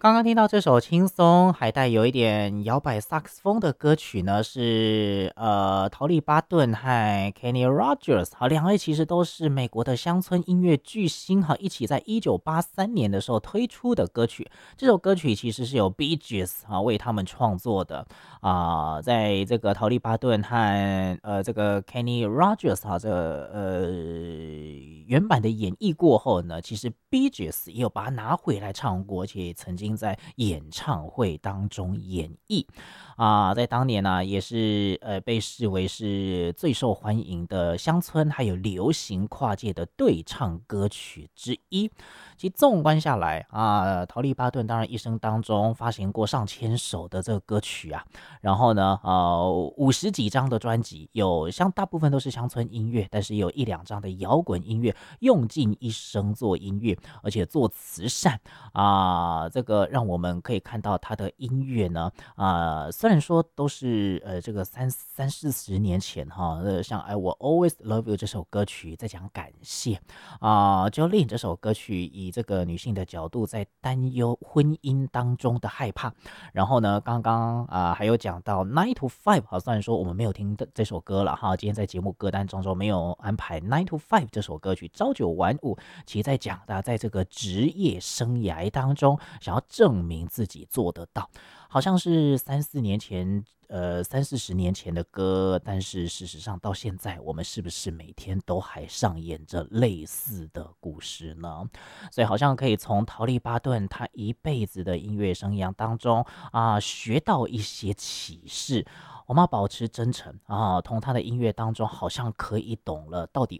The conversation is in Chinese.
刚刚听到这首轻松还带有一点摇摆萨克斯风的歌曲呢，是陶丽巴顿和 Kenny Rogers， 好，两位其实都是美国的乡村音乐巨星，哈，一起在1983年的时候推出的歌曲。这首歌曲其实是由 Bee Gees 啊为他们创作的在这个陶丽巴顿和这个 Kenny Rogers 这个原版的演绎过后呢，其实 Bee Gees 也有把它拿回来唱过，而且也曾经在演唱会当中演绎在当年呢、也是被视为是最受欢迎的乡村还有流行跨界的对唱歌曲之一。其实纵观下来陶丽巴顿当然一生当中发行过上千首的这个歌曲然后呢50几张的专辑，有大部分都是乡村音乐，但是也有一两张的摇滚音乐，用尽一生做音乐，而且做慈善这个让我们可以看到他的音乐呢虽然说都是这个三四十年前像I Will Always Love You 这首歌曲在讲感谢Jolene 这首歌曲以这个女性的角度在担忧婚姻当中的害怕，然后呢刚刚还有讲到 Nine to Five 虽然说我们没有听这首歌了今天在节目歌单当中没有安排 Nine to Five 这首歌曲，朝九晚五，其实在讲在这个职业生涯当中想要证明自己做得到，好像是三四十年前的歌，但是事实上到现在，我们是不是每天都还上演着类似的故事呢？所以好像可以从陶丽巴顿他一辈子的音乐生涯当中学到一些启示。我们要保持真诚从他的音乐当中好像可以懂了到底